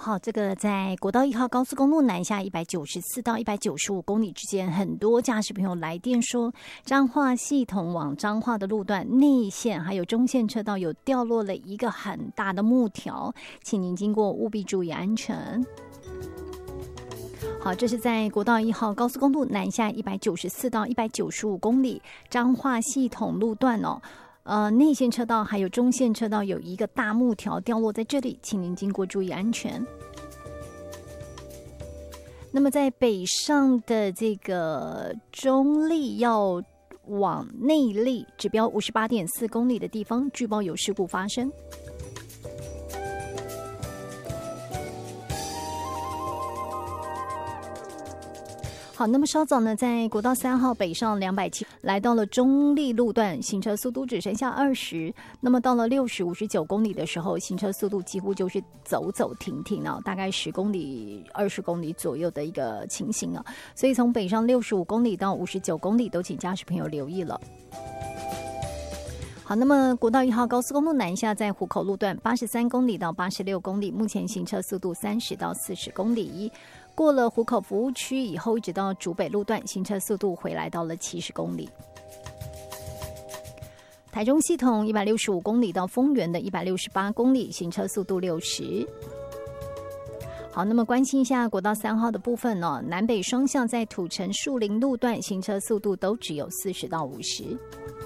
好，这个在国道1号高速公路南下194到195公里之间，很多驾驶朋友来电说，彰化系统往彰化的路段内线还有中线车道有掉落了一个很大的木条，请您经过务必注意安全。好，这是在国道1号高速公路南下194到195公里，彰化系统路段哦。内线车道还有中线车道有一个大木条掉落在这里，请您经过注意安全。那么在北上的这个中立要往内坜指标58.4公里的地方，据报有事故发生。好，那么稍早呢，在国道3号北上270来到了中立路段，行车速度只剩下20。那么到了60、59公里的时候，行车速度几乎就是走走停停啊，大概10公里、20公里左右的一个情形啊。所以从北上65公里到59公里，都请驾驶朋友留意了。好，那么国道1号高速公路南下在湖口路段83公里到86公里，目前行车速度30到40公里。过了湖口服务区以后，一直到竹北路段，行车速度回来到了70公里。台中系统165公里到丰原的168公里，行车速度60。好，那么关心一下国道3号的部分哦，南北双向在土城树林路段行车速度都只有40到50。